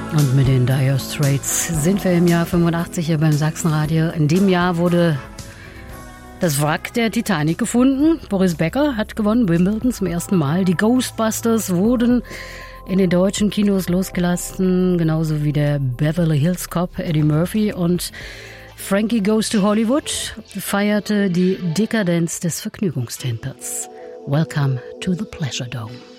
Und mit den Dire Straits sind wir im Jahr 85 hier beim Sachsenradio. In dem Jahr wurde das Wrack der Titanic gefunden. Boris Becker hat gewonnen, Wimbledon zum ersten Mal. Die Ghostbusters wurden in den deutschen Kinos losgelassen, genauso wie der Beverly Hills Cop Eddie Murphy. Und Frankie Goes to Hollywood feierte die Dekadenz des Vergnügungstempels. Welcome to the Pleasure Dome.